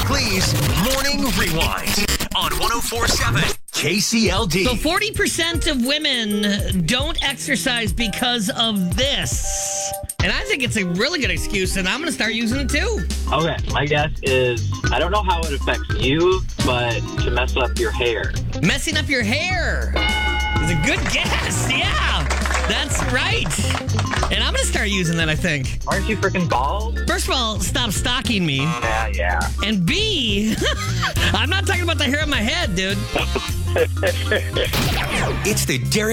Lee's Morning Rewind on 104.7 KCLD. So 40% of women don't exercise because of this. And I think it's a really good excuse, and I'm going to start using it too. Okay, my guess is, I don't know how it affects you, but to mess up your hair. Messing up your hair is a good guess. Yeah, that's right. And I'm going to start using that, I think. Aren't you freaking bald? First of all, stop stalking me. Yeah. And B, I'm not talking about the hair on my head, dude. It's the Derek